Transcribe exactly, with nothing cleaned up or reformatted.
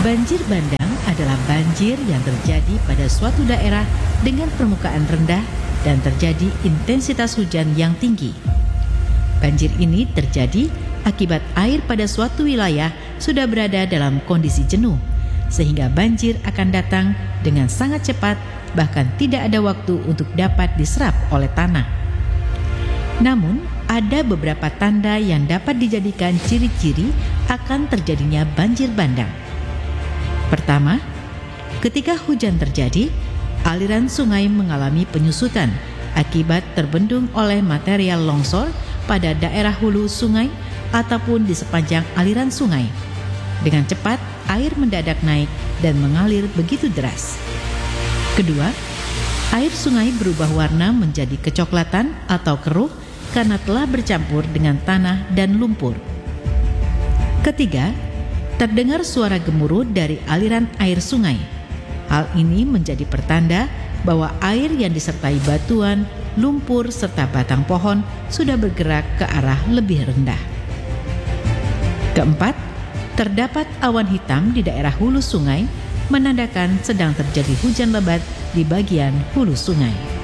Banjir bandang adalah banjir yang terjadi pada suatu daerah dengan permukaan rendah dan terjadi intensitas hujan yang tinggi. Banjir ini terjadi akibat air pada suatu wilayah sudah berada dalam kondisi jenuh, sehingga banjir akan datang dengan sangat cepat, bahkan tidak ada waktu untuk dapat diserap oleh tanah. Namun, ada beberapa tanda yang dapat dijadikan ciri-ciri akan terjadinya banjir bandang. Pertama, ketika hujan terjadi, aliran sungai mengalami penyusutan akibat terbendung oleh material longsor pada daerah hulu sungai ataupun di sepanjang aliran sungai. Dengan cepat, air mendadak naik dan mengalir begitu deras. Kedua, air sungai berubah warna menjadi kecoklatan atau keruh karena telah bercampur dengan tanah dan lumpur. Ketiga, terdengar suara gemuruh dari aliran air sungai. Hal ini menjadi pertanda bahwa air yang disertai batuan, lumpur, serta batang pohon sudah bergerak ke arah lebih rendah. Keempat, terdapat awan hitam di daerah hulu sungai, menandakan sedang terjadi hujan lebat di bagian hulu sungai.